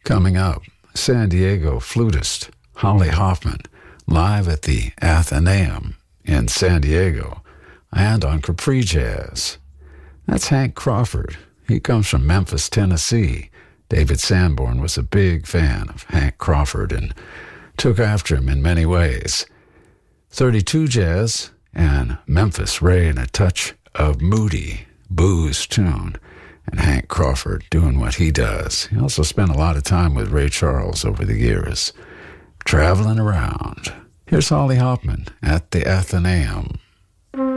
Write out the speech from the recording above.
Coming up, San Diego flutist Holly Hoffman, live at the Athenaeum in San Diego, and on Capri Jazz. That's Hank Crawford. He comes from Memphis, Tennessee. David Sanborn was a big fan of Hank Crawford and took after him in many ways. 32 Jazz and Memphis Ray and a touch of Moody, Boo's tune, and Hank Crawford doing what he does. He also spent a lot of time with Ray Charles over the years, traveling around. Here's Holly Hoffman at the Athenaeum.